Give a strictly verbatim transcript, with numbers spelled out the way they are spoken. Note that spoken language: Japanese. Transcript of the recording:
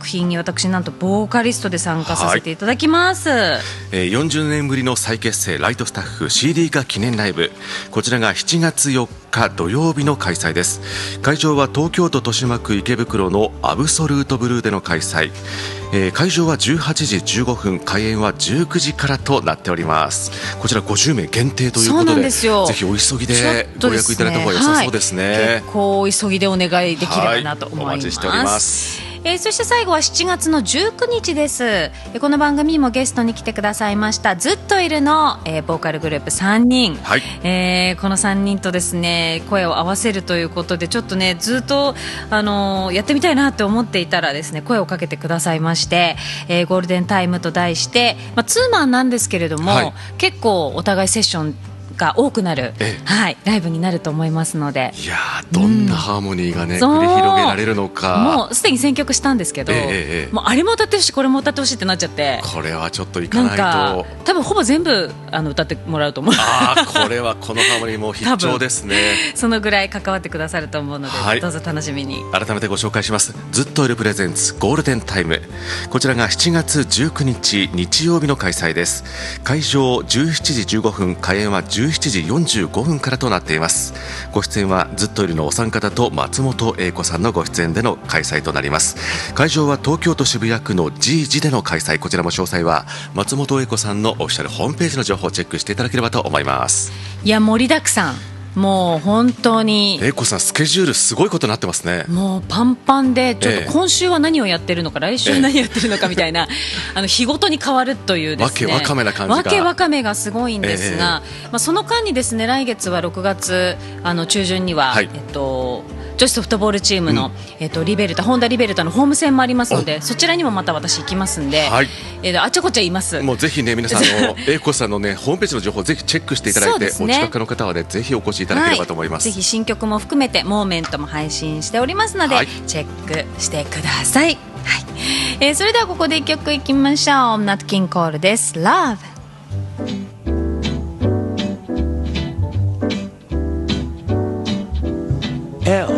品に私なんとボーカリストで参加させていただきます、はい。 えー、よんじゅうねんぶりの再結成ライトスタッフ シーディー 化記念ライブ、こちらがしちがつよっか土曜日の開催です。会場は東京都豊島区池袋のアブソルートブルーでの開催、えー、会場はじゅうはちじじゅうごふん、開演はじゅうくじからとなっております。こちらごじゅうめい限定ということ で, でぜひお急ぎでご予約いただいた方が良さそうですね、 はい、結構お急ぎでお願いできればなと思います、はい、お待ちしております。えー、そして最後はしちがつのじゅうくにちです。えー、この番組にもゲストに来てくださいましたずっといるの、えー、ボーカルグループさんにん、はい。えー、このさんにんとですね声を合わせるということでちょっとねずっと、あのー、やってみたいなって思っていたらですね声をかけてくださいまして、えー、ゴールデンタイムと題して、まあ、ツーマンなんですけれども、はい、結構お互いセッションが多くなる、はい、ライブになると思いますので、 いやどんなハーモニーが、ね、うん、繰り広げられるのか。 もうすでに選曲したんですけど、えー、もうあれも歌ってほしいこれも歌ってほしいってなっちゃって、 これはちょっといかないとなんか多分ほぼ全部あの歌ってもらうと思う。 あこれはこのハーモニーも必聴ですね。 そのぐらい関わってくださると思うので、はい、どうぞ楽しみに。 改めてご紹介します。ずっといるプレゼンツゴールデンタイム、こちらがしちがつじゅうくにち日曜日の開催です。会場じゅうしちじじゅうごふん、開演はじゅうしちじよんじゅうごふんからとなっています。ご出演はずっといるのお三方と松本英子さんのご出演での開催となります。会場は東京都渋谷区の ジージ での開催、こちらも詳細は松本英子さんのオフィシャルホームページの情報をチェックしていただければと思います。 いや盛りだくさん、もう本当に英子さんスケジュールすごいことになってますね。 もうパンパンでちょっと今週は何をやってるのか、ええ、来週は何やってるのかみたいな、ええ、あの日ごとに変わるというですね、 わけわかめな感じがわけわかめがすごいんですが、ええ、まあ、その間にですね来月はろくがつあの中旬には、はい、えっと女子ソフトボールチームの、うん、えっと、リベルタホンダリベルタのホーム戦もありますので、そちらにもまた私行きますんで、はい、えー、あちゃこちゃ言います。 もうぜひね皆さんの英子さんのねホームページの情報をぜひチェックしていただいて、ね、お近くの方はねぜひお越しいただければと思います、 はい、ぜひ新曲も含めてモーメントも配信しておりますので、はい、チェックしてください、はい。えー、それではここでいっきょくいきましょう。ナットキンコールです。 Love。 L